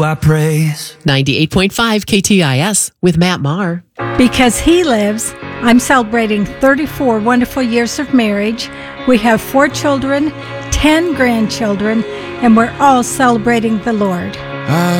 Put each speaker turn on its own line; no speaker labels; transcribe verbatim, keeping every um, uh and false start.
I praise.
ninety-eight point five K T I S with Matt Maher.
Because he lives, I'm celebrating thirty-four wonderful years of marriage. We have four children, ten grandchildren, and we're all celebrating the Lord.
I